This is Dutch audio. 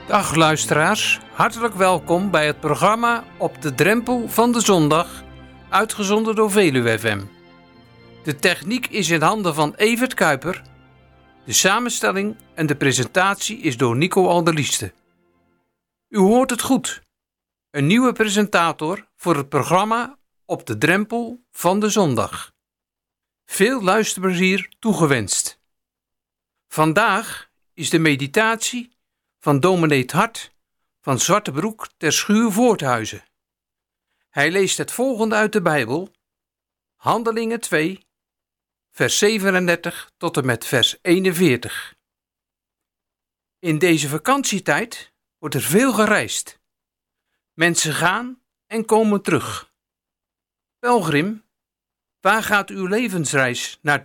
Dag luisteraars, hartelijk welkom bij het programma Op de drempel van de zondag, uitgezonden door Veluwe FM. De techniek is in handen van Evert Kuiper. De samenstelling en de presentatie is door Nico Alderlieste. U hoort het goed. Een nieuwe presentator voor het programma Op de drempel van de zondag. Veel luisterplezier toegewenst. Vandaag is de meditatie van dominee 't Hart van Zwartebroek ter Schuur Voorthuizen. Hij leest het volgende uit de Bijbel: Handelingen 2, vers 37 tot en met vers 41. In deze vakantietijd wordt er veel gereisd. Mensen gaan en komen terug. Pelgrim, waar gaat uw levensreis naartoe?